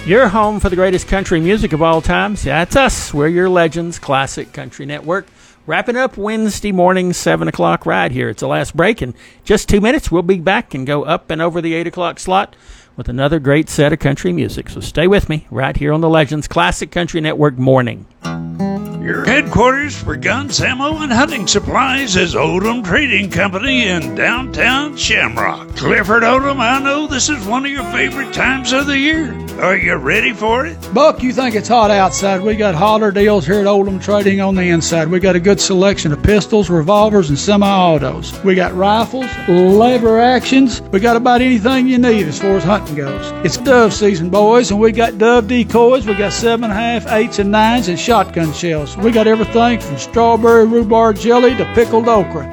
Your home for the greatest country music of all times. Yeah, it's us. We're your Legends Classic Country Network. Wrapping up Wednesday morning, 7 o'clock right here. It's the last break. In just 2 minutes, we'll be back and go up and over the 8 o'clock slot with another great set of country music. So stay with me right here on the Legends Classic Country Network morning. Your headquarters for guns, ammo, and hunting supplies is Odom Trading Company in downtown Shamrock. Clifford Odom, I know this is one of your favorite times of the year. Are you ready for it? Buck, you think it's hot outside. We got holler deals here at Odom Trading on the inside. We got a good selection of pistols, revolvers, and semi-autos. We got rifles, lever actions. We got about anything you need as far as hunting goes. It's dove season, boys, and we got dove decoys. We got 7.5, 8s, and 9s, and shotgun shells. We got everything from strawberry rhubarb jelly to pickled okra.